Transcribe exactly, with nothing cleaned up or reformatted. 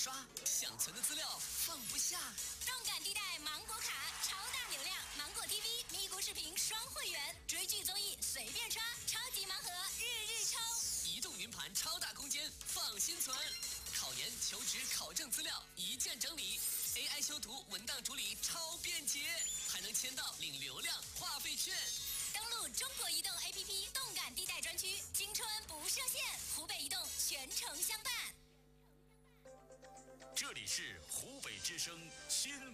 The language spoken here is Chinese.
刷，想存的资料放不下。 动感地带芒果卡，超大流量，芒果 T V 咪咕视频双会员，追剧综艺随便刷，超级盲盒日日抽。 移动云盘超大空间，放心存。考研、求职、考证资料一键整理 ，A I 修图、文档处理超便捷，还能签到领流量话费券。 登录中国移动 A P P 动感地带专区，青春不设限，湖北移动全程相伴。 这里是湖北之声新。